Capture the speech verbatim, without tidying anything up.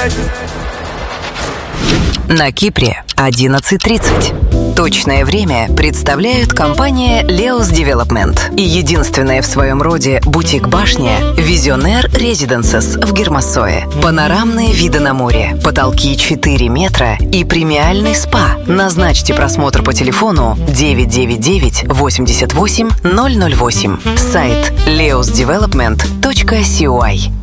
На Кипре одиннадцать тридцать. Точное время представляют компания Leos Development и единственная в своем роде бутик-башня Visionaire Residences в Гермассое. Панорамные виды на море, потолки четыре метра и премиальный спа. Назначьте просмотр по телефону девять девять девять восемьдесят восемь ноль ноль восемь. Сайт leos development точка си о ай.